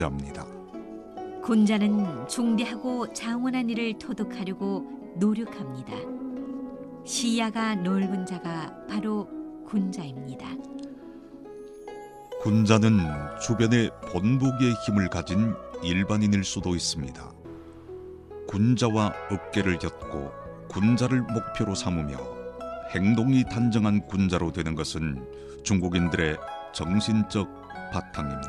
합니다. 군자는 중대하고 장원한 일을 토득하려고 노력합니다. 시야가 넓은 자가 바로 군자입니다. 군자는 주변에 본보기의 힘을 가진 일반인일 수도 있습니다. 군자와 어깨를 곁고 군자를 목표로 삼으며 행동이 단정한 군자로 되는 것은 중국인들의 정신적 바탕입니다.